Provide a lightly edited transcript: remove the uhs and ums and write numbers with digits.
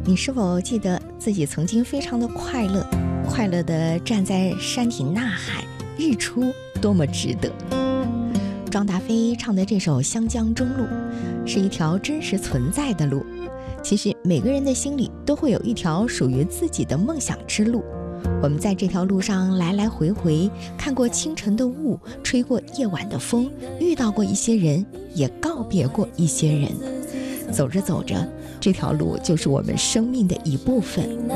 你是否记得自己曾经非常的快乐，快乐地站在山顶呐喊，日出多么值得。庄达菲唱的这首《湘江中路》是一条真实存在的路。其实每个人的心里都会有一条属于自己的梦想之路，我们在这条路上来来回回，看过清晨的雾，吹过夜晚的风，遇到过一些人，也告别过一些人。走着走着，这条路就是我们生命的一部分。